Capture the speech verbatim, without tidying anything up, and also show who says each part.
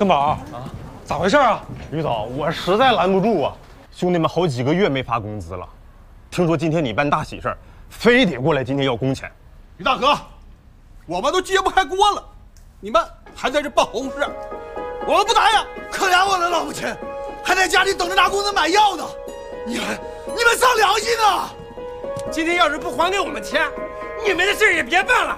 Speaker 1: 根宝啊，咋回事啊？
Speaker 2: 于总，我实在拦不住啊！兄弟们好几个月没发工资了，听说今天你办大喜事儿，非得过来今天要工钱。
Speaker 3: 于大哥，我们都揭不开锅了，你们还在这办红事，我们不答应！
Speaker 4: 可怜我的老母亲，还在家里等着拿工资买药呢，你们你们丧良心啊！
Speaker 5: 今天要是不还给我们钱，你们的事也别办了。